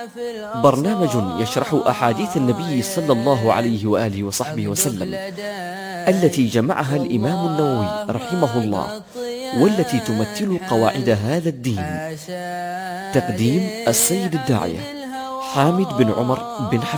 برنامج يشرح أحاديث النبي صلى الله عليه وآله وصحبه وسلم التي جمعها الإمام النووي رحمه الله، والتي تمثل قواعد هذا الدين. تقديم السيد الداعية حامد بن عمر بن حفيظ.